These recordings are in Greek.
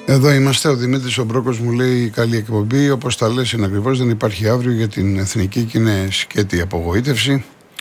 Εδώ είμαστε. Ο Δημήτρης ο Μπρόκος μου λέει: καλή εκπομπή. Όπως τα λες, είναι ακριβώς. Δεν υπάρχει αύριο για την εθνική και είναι σκέτη απογοήτευση.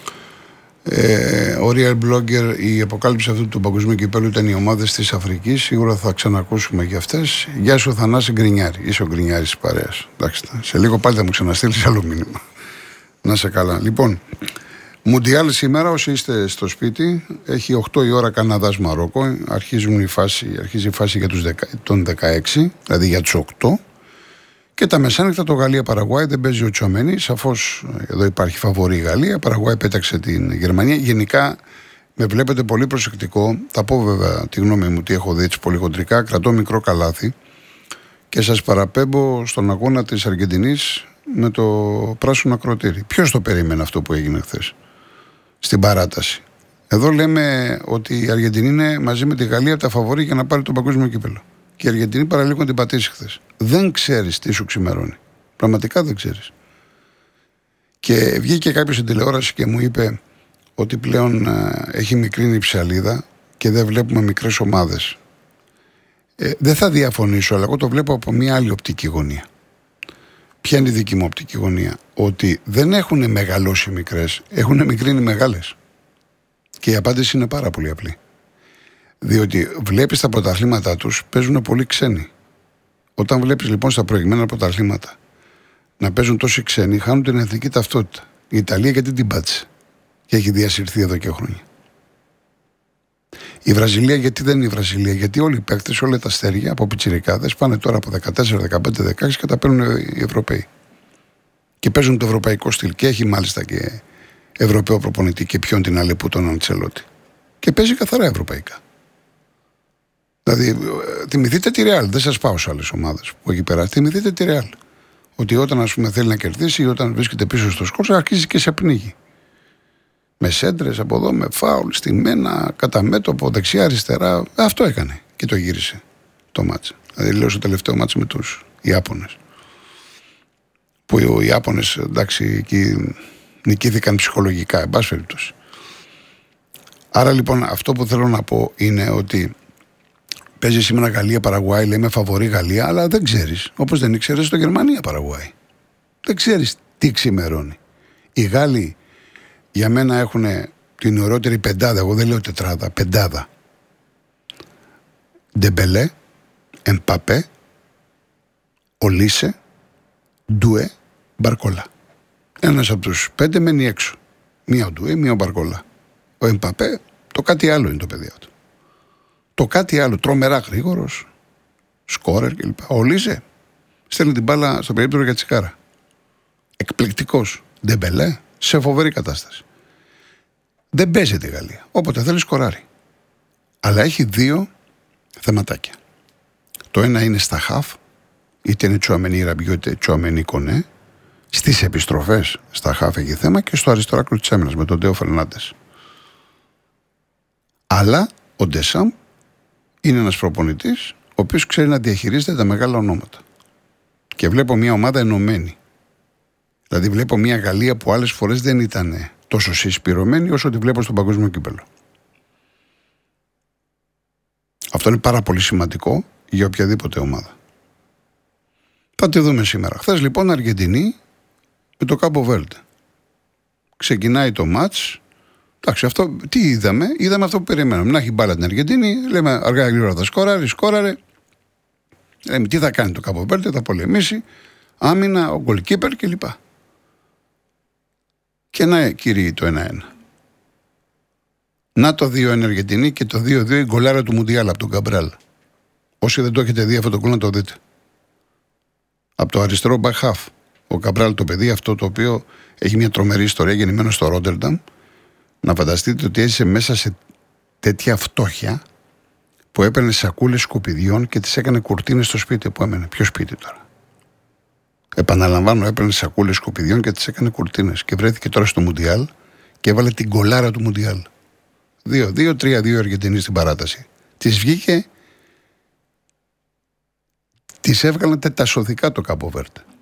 Ο Real Blogger, η αποκάλυψη αυτού του παγκοσμίου κυπέλλου ήταν οι ομάδες της Αφρικής. Σίγουρα θα ξανακούσουμε για αυτές. Γεια σου, Θανάση Γκρινιάρη. Είσαι ο Γκρινιάρης της παρέας. Εντάξει, σε λίγο πάλι θα μου ξαναστείλεις άλλο μήνυμα. Να σε καλά. Λοιπόν, Μουντιάλ σήμερα, όσοι είστε στο σπίτι, έχει 8 η ώρα Καναδάς Μαρόκο. Αρχίζει η φάση για τον 16, δηλαδή για τους 8. Και τα μεσάνυχτα το Γαλλία-Παραγουάη δεν παίζει ο Τσοαμένι. Σαφώς εδώ υπάρχει φαβορή η Γαλλία. Παραγουάη πέταξε την Γερμανία. Γενικά με βλέπετε πολύ προσεκτικό. Θα πω βέβαια τη γνώμη μου, τι έχω δει έτσι πολύ χοντρικά. Κρατώ μικρό καλάθι και σας παραπέμπω στον αγώνα της Αργεντινής με το πράσινο ακροτήρι. Ποιος το περίμενε αυτό που έγινε χθες στην παράταση? Εδώ λέμε ότι η Αργεντινή είναι μαζί με τη Γαλλία τα φαβορή για να πάρει το παγκόσμιο κύπελλο. Και η Αργεντινή παραλίγο να την πατήσει χθες. Δεν ξέρεις τι σου ξημερώνει. Πραγματικά δεν ξέρεις. Και βγήκε κάποιος στην τηλεόραση και μου είπε ότι πλέον έχει μικρύνει η ψαλίδα και δεν βλέπουμε μικρές ομάδες. Δεν θα διαφωνήσω, αλλά εγώ το βλέπω από μια άλλη οπτική γωνία. Ποια είναι η δική μου οπτική γωνία? Ότι δεν έχουν μεγαλώσει μικρές, έχουν μικρύνει μεγάλες. Και η απάντηση είναι πάρα πολύ απλή. Διότι βλέπεις τα πρωταθλήματά τους παίζουν πολύ ξένοι. Όταν βλέπεις λοιπόν στα προηγμένα πρωταθλήματα να παίζουν τόσοι ξένοι, χάνουν την εθνική ταυτότητα. Η Ιταλία γιατί την πάτησε και έχει διασυρθεί εδώ και χρόνια. Η Βραζιλία γιατί δεν είναι η Βραζιλία? Γιατί όλοι οι παίκτες, όλα τα αστέρια από πιτσιρικάδες πάνε τώρα από 14, 15, 16 και τα παίρνουν οι Ευρωπαίοι. Και παίζουν το ευρωπαϊκό στυλ. Και έχει μάλιστα και Ευρωπαίο προπονητή και ποιον την άλλη που τον Αντσελότη. Και παίζει καθαρά ευρωπαϊκά. Δηλαδή, θυμηθείτε τη Real. Δεν σας πάω σε άλλες ομάδες που έχει περάσει. Θυμηθείτε τη Real. Ότι όταν ας πούμε θέλει να κερδίσει ή όταν βρίσκεται πίσω στο σκορ, αρχίζει και σε πνίγει. Με σέντρες από εδώ, με φάουλ, στημένα, κατά μέτωπο, δεξιά-αριστερά. Αυτό έκανε και το γύρισε το μάτς. Δηλαδή, λέω στο τελευταίο μάτς με τους Ιάπωνες. Που οι Ιάπωνες, εντάξει, εκεί νικήθηκαν ψυχολογικά, εν πάση περιπτώσει. Άρα λοιπόν, αυτό που θέλω να πω είναι ότι παίζει σήμερα Γαλλία-Παραγουάη, λέμε φαβορή Γαλλία, αλλά δεν ξέρεις. Όπως δεν ήξερες το Γερμανία-Παραγουάη. Δεν ξέρεις τι ξημερώνει. Οι Γάλλοι για μένα έχουν την ωραιότερη πεντάδα, εγώ δεν λέω τετράδα, πεντάδα. Ντεμπελέ, Εμπαπέ, Ολίσε, Ντουέ, Μπαρκολά. Ένας από τους 5 μένει έξω. Μία ο Ντουέ, μία ο Μπαρκολά. Ο Εμπαπέ, το κάτι άλλο είναι το παιδί του. Το κάτι άλλο, τρομερά γρήγορος, σκόρερ κλπ. Ο Ολίσε στέλνει την μπάλα στο περίπτερο για τσικάρα. Εκπληκτικός. Ντεμπελέ, σε φοβερή κατάσταση. Δεν παίζεται η Γαλλία. Όποτε θέλει σκοράρει. Αλλά έχει 2 θεματάκια. Το ένα είναι στα χαφ, είτε είναι Τσουαμενί Ραμπιό, είτε Τσουαμενί Κονέ. Στις επιστροφές στα χαφ έχει θέμα και στο αριστερό άκρο της άμυνας με τον Τέο Φερνάντες. Αλλά ο Ντεσάμ είναι ένας προπονητής ο οποίος ξέρει να διαχειρίζεται τα μεγάλα ονόματα. Και βλέπω μια ομάδα ενωμένη. Δηλαδή βλέπω μια Γαλλία που άλλες φορές δεν ήταν τόσο συσπηρωμένη όσο τη βλέπω στον παγκόσμιο κύπελλο. Αυτό είναι πάρα πολύ σημαντικό για οποιαδήποτε ομάδα. Θα τη δούμε σήμερα. Χθες λοιπόν Αργεντινή με το Κάμπο Βέρντε. Ξεκινάει το μάτς. Εντάξει, αυτό τι είδαμε? Είδαμε αυτό που περιμέναμε. Να έχει μπάλα την Αργεντινή, λέμε αργά γρήγορα θα σκόραρε. Λέμε τι θα κάνει το Κάμπο Βέρντε, θα πολεμήσει. Άμυνα, ο γκολκίπερ κλπ. Και να κύριοι το 1-1. Να το 2-1 Αργεντινή και το 2-2 η γκολάρα του Μουντιάλ από τον Καμπράλ. Όσοι δεν το έχετε δει αυτό το γκολ να το δείτε. Από το αριστερό back half. Ο Καμπράλ το παιδί αυτό το οποίο έχει μια τρομερή ιστορία, γεννημένο στο Ρόντερνταμ. Να φανταστείτε ότι έζησε μέσα σε τέτοια φτώχεια που έπαιρνε σακούλες σκουπιδιών και τις έκανε κουρτίνες στο σπίτι που έμενε. Ποιο σπίτι τώρα? Επαναλαμβάνω, έπαιρνε σακούλες σκουπιδιών και τις έκανε κουρτίνες. Και βρέθηκε τώρα στο Μουντιάλ και έβαλε την γκολάρα του Μουντιάλ. 2-2, 3-2 Αργεντινή στην παράταση. Της βγήκε, της έβγαλαν τετασωδικά το Κάμπο Βέρντε.